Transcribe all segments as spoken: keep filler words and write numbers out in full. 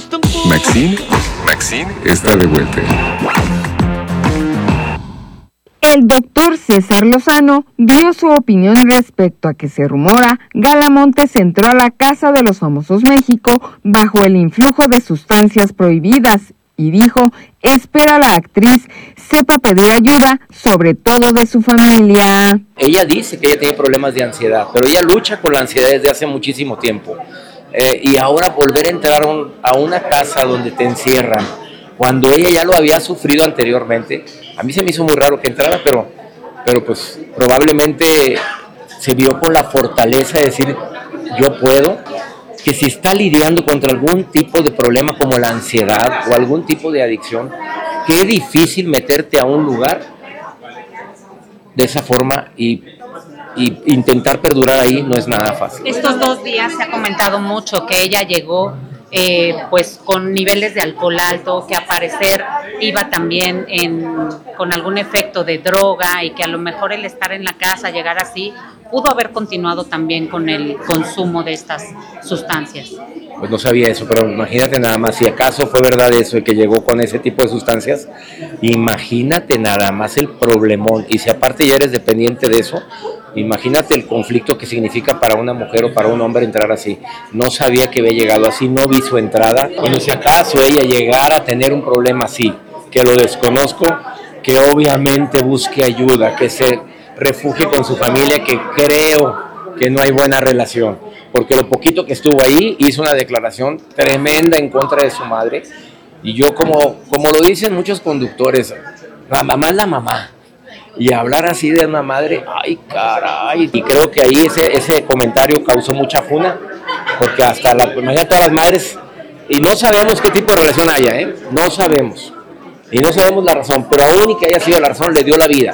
Maxine, Maxine está de vuelta. El doctor César Lozano dio su opinión respecto a que se rumora Gala Montes entró a la Casa de los Famosos México bajo el influjo de sustancias prohibidas y dijo, espera la actriz sepa pedir ayuda, sobre todo de su familia. Ella dice que ella tiene problemas de ansiedad, pero ella lucha con la ansiedad desde hace muchísimo tiempo. Eh, y ahora volver a entrar un, a una casa donde te encierran, cuando ella ya lo había sufrido anteriormente, a mí se me hizo muy raro que entrara, pero, pero pues probablemente se vio con la fortaleza de decir, yo puedo, que si está lidiando contra algún tipo de problema como la ansiedad o algún tipo de adicción, qué difícil meterte a un lugar de esa forma y, y intentar perdurar ahí no es nada fácil. Estos dos días se ha comentado mucho que ella llegó eh, pues con niveles de alcohol alto, que a parecer iba también en, con algún efecto de droga y que a lo mejor el estar en la casa, llegar así, pudo haber continuado también con el consumo de estas sustancias. Pues no sabía eso, pero imagínate nada más, si acaso fue verdad eso y que llegó con ese tipo de sustancias, imagínate nada más el problemón, y si aparte ya eres dependiente de eso, imagínate el conflicto que significa para una mujer o para un hombre entrar así. No sabía que había llegado así, no vi su entrada, bueno, si acaso ella llegara a tener un problema así, que lo desconozco, que obviamente busque ayuda, que se refugie con su familia, que creo que no hay buena relación, porque lo poquito que estuvo ahí hizo una declaración tremenda en contra de su madre, y yo como, como lo dicen muchos conductores, la mamá es la mamá, y hablar así de una madre, ay caray, y creo que ahí ese, ese comentario causó mucha funa, porque hasta la, imagínate todas las madres, y no sabemos qué tipo de relación haya, ¿eh? no sabemos, y no sabemos la razón, pero aún y que haya sido la razón, le dio la vida.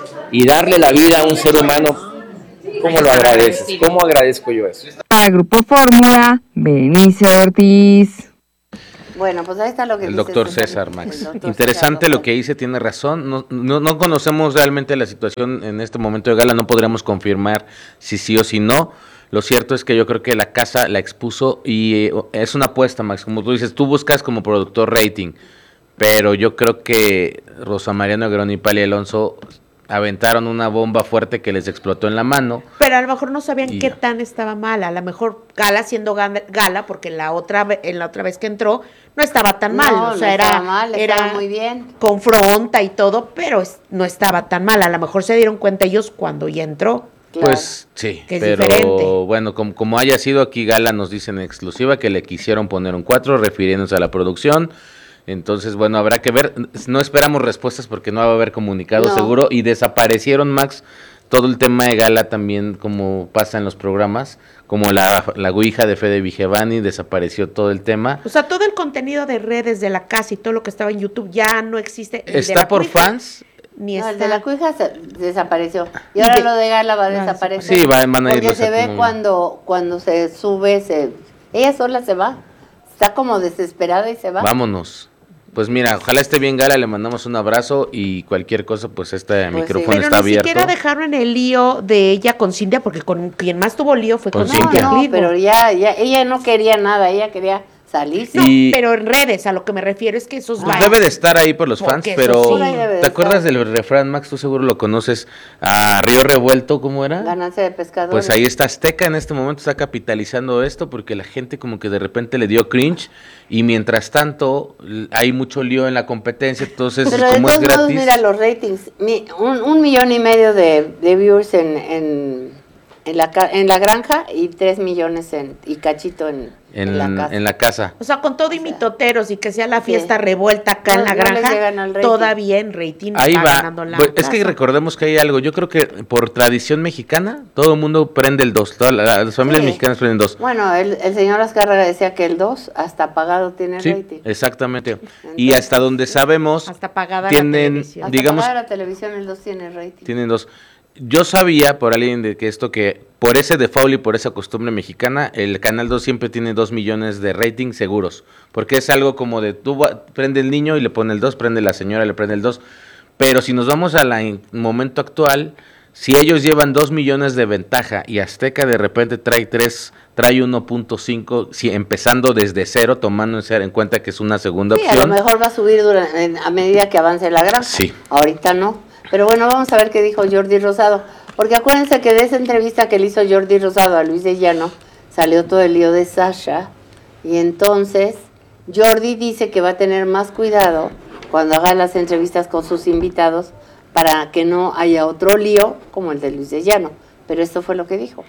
Y darle la vida a un ser humano, ¿cómo lo agradeces? ¿Cómo agradezco yo eso? Para Grupo Fórmula, Benicio Ortiz. Bueno, pues ahí está lo que el dice doctor César, César, Max. el doctor Interesante César lo que dice, tiene razón. No, no, no conocemos realmente la situación en este momento de Gala, no podríamos confirmar si sí o si no. Lo cierto es que yo creo que la casa la expuso y eh, es una apuesta, Max. Como tú dices, tú buscas como productor rating, pero yo creo que Rosa María Negrón y Pali Alonso aventaron una bomba fuerte que les explotó en la mano. Pero a lo mejor no sabían y... qué tan estaba mala. A lo mejor Gala siendo Gala, porque la otra en la otra vez que entró no estaba tan mal. No, o sea, no era, estaba mal, era estaba muy bien. Confronta y todo, pero es, no estaba tan mal. A lo mejor se dieron cuenta ellos cuando ya entró. Claro. Pues sí, que es pero diferente. Bueno, como, como haya sido aquí, Gala nos dice en exclusiva que le quisieron poner un cuatro, refiriéndose a la producción. Entonces, bueno, habrá que ver. No esperamos respuestas porque no va a haber comunicado No. seguro. Y desaparecieron, Max, todo el tema de Gala también, como pasa en los programas, como la, la ouija de Fede Vigevani, desapareció todo el tema. O sea, todo el contenido de redes de la casa y todo lo que estaba en YouTube ya no existe. El de ¿Está la por cuija, fans? Ni No, está. el de la cuija se- desapareció. Y Y ahora de- lo de Gala va a va a desaparecer. Sí, va- van a ir Porque los se ve acumulando. cuando, cuando se sube, se, ella sola se va. Está como desesperada y se va. Vámonos. Pues mira, ojalá esté bien Gala, le mandamos un abrazo y cualquier cosa, pues este Pues micrófono sí. Pero está ni abierto. siquiera dejaron en el lío de ella con Cintia, porque con quien más tuvo lío fue con, Con No, Cintia. Cintia no, Clitbo. pero ya, ya, ella no quería nada, ella quería salirse. No, Y- pero en redes, a lo que me refiero es que esos Pues van- debe de estar ahí por los fans, Porque eso pero sí. Por ahí debe de ¿te acuerdas estar. del refrán, Max? Tú seguro lo conoces, a Río Revuelto, ¿cómo era? Ganancia de pescadores. Pues ahí está Azteca en este momento, está capitalizando esto porque la gente como que de repente le dio cringe y mientras tanto l- hay mucho lío en la competencia, entonces Pero de como es todos modos, gratis. mira los ratings. Mi- un, un millón y medio de, de viewers en, en, en, la, ca- en la granja y tres millones en, y cachito en, en en, la casa. en la casa. O sea, con todo y mitoteros y que sea la fiesta Sí. revuelta acá No- en la no les granja, llegan al rating. todavía en rating Ahí va va. ganando la Pues, es que casa. recordemos que hay algo. Yo creo que por tradición mexicana, todo el mundo prende el dos. Todas la- las familias Sí. mexicanas prenden dos. Bueno, el, el señor Azcárraga decía que el dos hasta pagado tiene Sí, rating. exactamente. y Entonces, hasta donde sabemos, Hasta pagada la tienen, televisión. Hasta digamos, pagada la televisión el dos tiene rating. tienen dos. Yo sabía por alguien de que esto que por ese default y por esa costumbre mexicana, el Canal dos siempre tiene dos millones de rating seguros. Porque es algo como de tú va- prende el niño y le pone el dos, prende la señora y le prende el dos. Pero si nos vamos al momento actual, Si ellos llevan dos millones de ventaja y Azteca de repente trae tres, trae uno punto cinco, si empezando desde cero, tomando en cuenta que es una segunda sí, opción. A lo mejor va a subir durante, a medida que avance la granja. Sí. Ahorita no. Pero bueno, vamos a ver qué dijo Jordi Rosado. Porque acuérdense que de esa entrevista que le hizo Jordi Rosado a Luis de Llano, salió todo el lío de Sasha. Y entonces Jordi dice que va a tener más cuidado cuando haga las entrevistas con sus invitados para que no haya otro lío como el de Luis de Llano. Pero esto fue lo que dijo.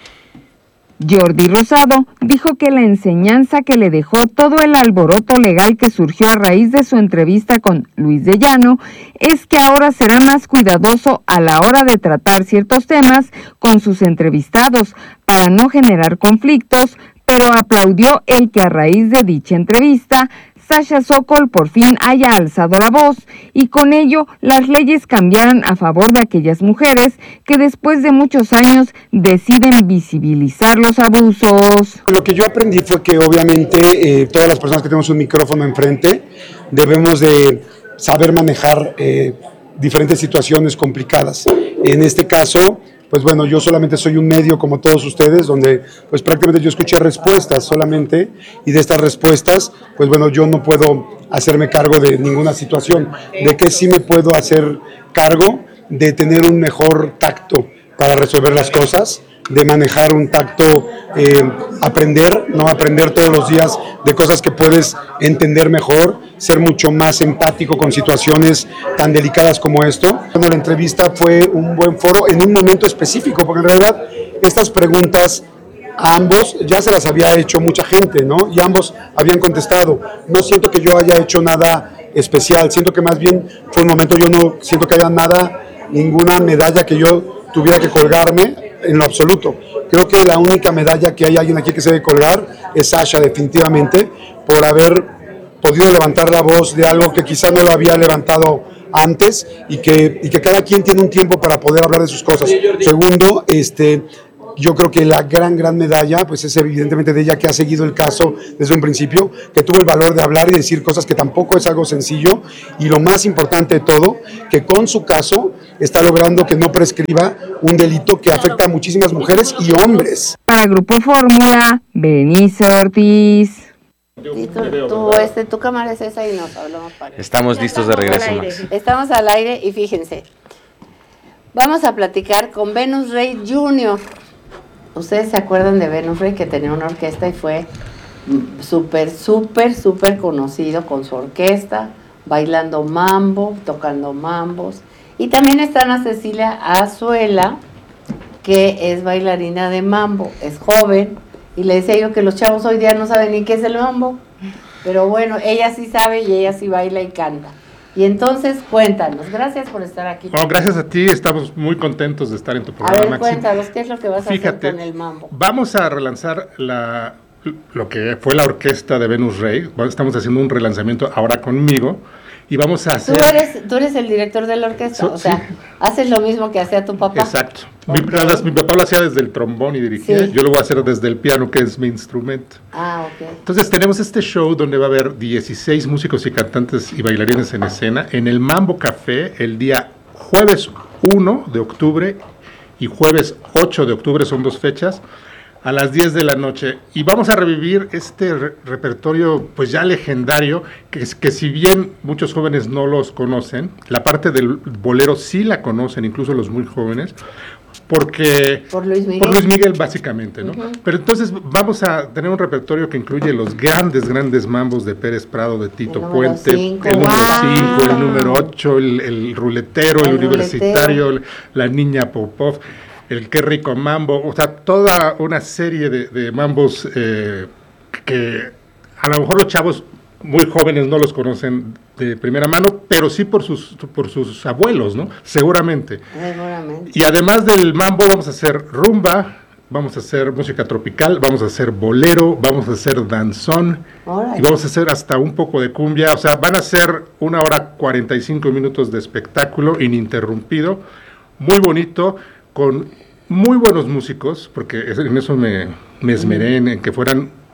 Jordi Rosado dijo que la enseñanza que le dejó todo el alboroto legal que surgió a raíz de su entrevista con Luis de Llano es que ahora será más cuidadoso a la hora de tratar ciertos temas con sus entrevistados para no generar conflictos, pero aplaudió el que a raíz de dicha entrevista Sasha Sokol por fin haya alzado la voz y con ello las leyes cambiaran a favor de aquellas mujeres que después de muchos años deciden visibilizar los abusos. Lo que yo aprendí fue que obviamente eh, todas las personas que tenemos un micrófono enfrente debemos de saber manejar eh, diferentes situaciones complicadas. En este caso, pues bueno, yo solamente soy un medio como todos ustedes, donde pues prácticamente yo escuché respuestas solamente, y de estas respuestas, pues bueno, yo no puedo hacerme cargo de ninguna situación. ¿De qué sí me puedo hacer cargo? De tener un mejor tacto para resolver las cosas, de manejar un tacto, eh, aprender, no aprender todos los días de cosas que puedes entender mejor, ser mucho más empático con situaciones tan delicadas como esto. Bueno, la entrevista fue un buen foro en un momento específico, porque en realidad estas preguntas a ambos ya se las había hecho mucha gente, ¿no? Y ambos habían contestado. No siento que yo haya hecho nada especial, siento que más bien fue un momento, yo no siento que haya nada, ninguna medalla que yo tuviera que colgarme en lo absoluto. Creo que la única medalla que hay alguien aquí que se debe colgar es Sasha, definitivamente, por haber podido levantar la voz de algo que quizá no lo había levantado antes, y que, y que cada quien tiene un tiempo para poder hablar de sus cosas. Segundo, este, yo creo que la gran, gran medalla, pues es evidentemente de ella, que ha seguido el caso desde un principio, que tuvo el valor de hablar y decir cosas que tampoco es algo sencillo, y lo más importante de todo, que con su caso está logrando que no prescriba un delito que afecta a muchísimas mujeres y hombres. Para Grupo Fórmula, Berenice Ortiz. Y tu, tu, este, tu cámara es esa y nos hablamos para eso. Estamos listos de regreso, Max. Estamos al aire y fíjense, vamos a platicar con Venus Rey junior Ustedes se acuerdan de Venus Rey, que tenía una orquesta y fue súper, súper, súper conocido con su orquesta, bailando mambo, tocando mambos. Y también está Ana Cecilia Azuela, que es bailarina de mambo, es joven, y le decía yo que los chavos hoy día no saben ni qué es el mambo, pero bueno, ella sí sabe y ella sí baila y canta. Y entonces, cuéntanos, gracias por estar aquí. Oh, gracias a ti, estamos muy contentos de estar en tu programa, A ver, Maxi. cuéntanos, ¿qué es lo que vas Fíjate, a hacer con el mambo? Vamos a relanzar la, lo que fue la orquesta de Venus Rey. Estamos haciendo un relanzamiento ahora conmigo, y vamos a hacer... Tú eres, tú eres el director de la orquesta, So, o sea, sí. haces lo mismo que hacía tu papá. Exacto. Okay. Mi, además, mi papá lo hacía desde el trombón y dirigía, Sí. yo lo voy a hacer desde el piano, que es mi instrumento. Ah, ok. Entonces tenemos este show donde va a haber dieciséis músicos y cantantes y bailarines en escena en el Mambo Café el día jueves uno de octubre y jueves ocho de octubre, son dos fechas, a las diez de la noche. Y vamos a revivir este re repertorio pues ya legendario, que, que si bien muchos jóvenes no los conocen, la parte del bolero sí la conocen, incluso los muy jóvenes, porque Por Luis Miguel. por Luis Miguel básicamente, ¿no? Uh-huh. Pero entonces vamos a tener un repertorio que incluye los grandes, grandes mambos de Pérez Prado, de Tito El Puente, cinco, el número wow. cinco, el número ocho, el, el ruletero, el, El universitario, ruletero. la niña Popov, el Qué Rico Mambo, o sea, toda una serie de, de mambos eh, que a lo mejor los chavos muy jóvenes no los conocen de primera mano, pero sí por sus, por sus abuelos, ¿no? Seguramente. Seguramente. Y además del mambo vamos a hacer rumba, vamos a hacer música tropical, vamos a hacer bolero, vamos a hacer danzón, Órale. y vamos a hacer hasta un poco de cumbia. O sea, van a ser una hora cuarenta y cinco minutos de espectáculo ininterrumpido, muy bonito, con muy buenos músicos, porque en eso me, me esmeré en, en que fueran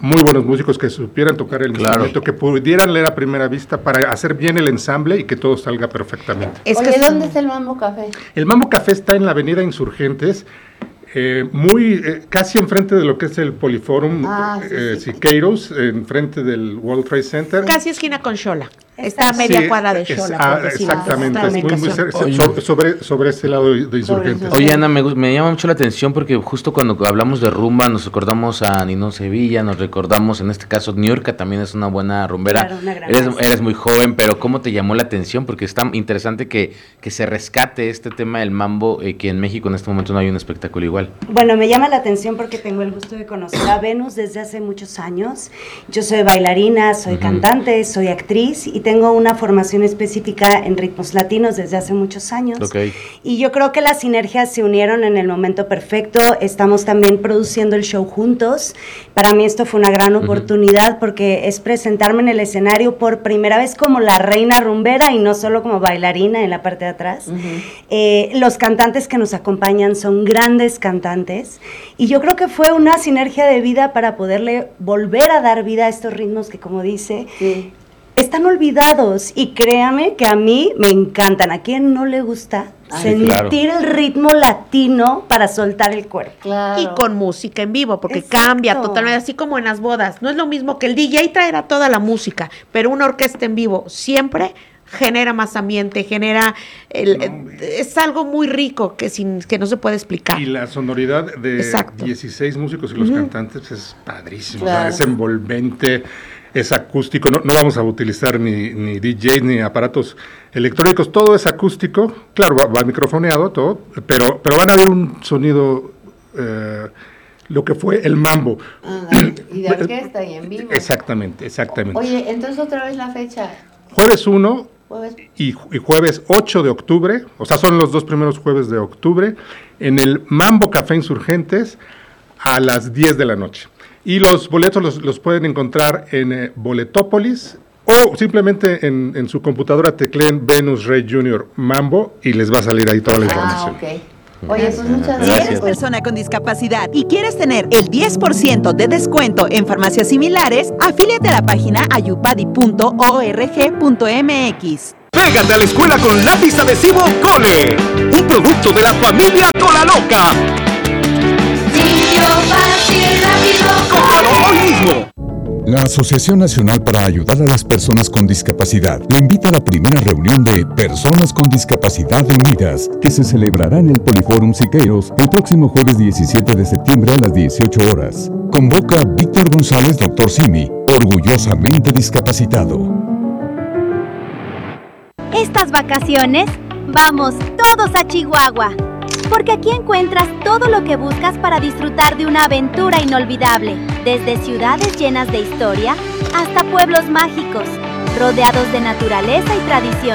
muy buenos músicos que supieran tocar el Claro. instrumento, que pudieran leer a primera vista para hacer bien el ensamble y que todo salga perfectamente. Es Oye, que ¿dónde está el Mambo Café? El Mambo Café está en la avenida Insurgentes, eh, muy eh, casi enfrente de lo que es el Poliforum Ah, sí, eh, sí. Siqueiros, enfrente del World Trade Center. Casi esquina con Xola. Está a media Sí, cuadra de es- Xola. ah, por decirlo. exactamente, Está es muy, muy ubicación. cerca, Oye. so- sobre, sobre ese lado de Insurgentes. Sobre- Oye, Ana, me, gus- me llama mucho la atención porque justo cuando hablamos de rumba nos recordamos a Ninón Sevilla, nos recordamos en este caso Niurka, también es una buena rumbera. Claro, una gran eres, maestra. eres muy joven, pero ¿cómo te llamó la atención? Porque es tan interesante que, que se rescate este tema del mambo, eh, que en México en este momento no hay un espectáculo igual. Bueno, me llama la atención porque tengo el gusto de conocer a Venus desde hace muchos años. Yo soy bailarina, soy Ujú. cantante, soy actriz y tengo una formación específica en ritmos latinos desde hace muchos años. Ok. Y yo creo que las sinergias se unieron en el momento perfecto. Estamos también produciendo el show juntos. Para mí esto fue una gran Ujú. oportunidad porque es presentarme en el escenario por primera vez como la reina rumbera y no solo como bailarina en la parte de atrás. Ujú. Eh, los cantantes que nos acompañan son grandes cantantes y yo creo que fue una sinergia de vida para poderle volver a dar vida a estos ritmos que, como dice, Sí. están olvidados y créame que a mí me encantan. ¿A quién no le gusta Ah, sí, sentir claro. el ritmo latino para soltar el cuerpo? Claro. Y con música en vivo, porque Exacto. cambia totalmente, así como en las bodas. No es lo mismo que el D J traerá toda la música, pero una orquesta en vivo siempre genera más ambiente, genera... El, eh, es algo muy rico que, sin, que no se puede explicar. Y la sonoridad de Exacto. dieciséis músicos y los cantantes es padrísimo, o sea, Claro. es envolvente, es acústico, no, no vamos a utilizar ni, ni D Js ni aparatos electrónicos, todo es acústico, claro, va, va microfoneado todo, pero, pero van a ver un sonido, eh, lo que fue el mambo. Ah, y de orquesta y en vivo. Exactamente, exactamente. Oye, entonces otra vez la fecha. Jueves uno Jueves. y, y jueves ocho de octubre, o sea, son los dos primeros jueves de octubre, en el Mambo Café Insurgentes a las diez de la noche. Y los boletos los, los pueden encontrar en eh, Boletópolis o simplemente en, en su computadora tecleen Venus Rey Junior Mambo y les va a salir ahí toda la Ah, información. ok. Oye, pues muchas Gracias. gracias. Si eres persona con discapacidad y quieres tener el diez por ciento de descuento en farmacias similares, afíliate a la página ayupadi punto org punto mx. Pégate a la escuela con lápiz adhesivo Cole, un producto de la familia Tola Loca. ¡Cómpralo hoy mismo! La Asociación Nacional para Ayudar a las Personas con Discapacidad le invita a la primera reunión de Personas con Discapacidad Unidas, que se celebrará en el Poliforum Siqueiros el próximo jueves diecisiete de septiembre a las dieciocho horas. Convoca Víctor González, doctor Simi, orgullosamente discapacitado. Estas vacaciones, vamos todos a Chihuahua, porque aquí encuentras todo lo que buscas para disfrutar de una aventura inolvidable, desde ciudades llenas de historia hasta pueblos mágicos, rodeados de naturaleza y tradición.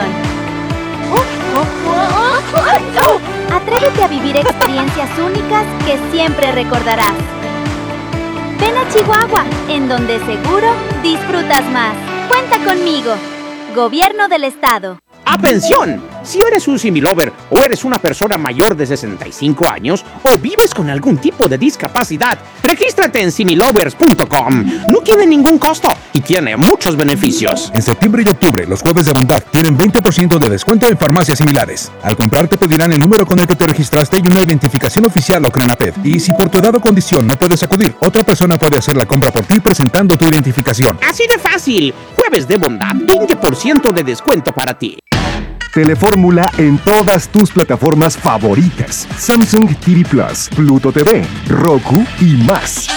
Atrévete a vivir experiencias únicas que siempre recordarás. Ven a Chihuahua, en donde seguro disfrutas más. Cuenta conmigo. Gobierno del Estado. ¡Atención! Si eres un similover o eres una persona mayor de sesenta y cinco años o vives con algún tipo de discapacidad, regístrate en similovers punto com. No tiene ningún costo y tiene muchos beneficios. En septiembre y octubre, los jueves de bondad tienen veinte por ciento de descuento en farmacias similares. Al comprar te pedirán el número con el que te registraste y una identificación oficial o Cranaped. Y si por tu edad o condición no puedes acudir, otra persona puede hacer la compra por ti presentando tu identificación. Así de fácil. Jueves de bondad, veinte por ciento de descuento para ti. Telefórmula en todas tus plataformas favoritas: Samsung T V Plus, Pluto T V, Roku y más.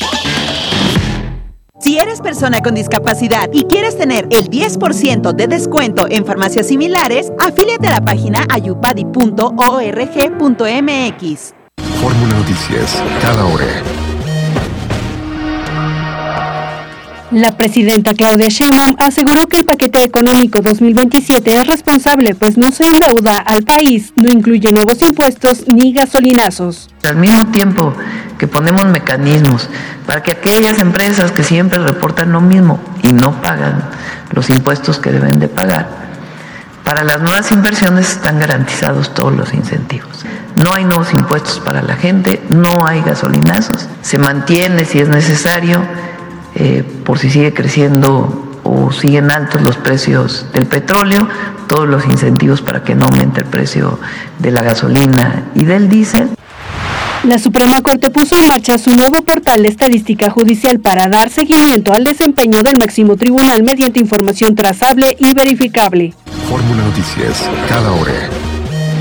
Si eres persona con discapacidad y quieres tener el diez por ciento de descuento en farmacias similares, afíliate a la página ayupadi punto org punto mx. Fórmula Noticias, cada hora. La presidenta Claudia Sheinbaum aseguró que el paquete económico dos mil veintisiete es responsable, pues no se endeuda al país, no incluye nuevos impuestos ni gasolinazos. Al mismo tiempo que ponemos mecanismos para que aquellas empresas que siempre reportan lo mismo y no pagan los impuestos que deben de pagar, para las nuevas inversiones están garantizados todos los incentivos. No hay nuevos impuestos para la gente, no hay gasolinazos, se mantiene si es necesario eh, por si sigue creciendo o siguen altos los precios del petróleo, todos los incentivos para que no aumente el precio de la gasolina y del diésel. La Suprema Corte puso en marcha su nuevo portal de estadística judicial para dar seguimiento al desempeño del máximo tribunal mediante información trazable y verificable. Fórmula Noticias, cada hora.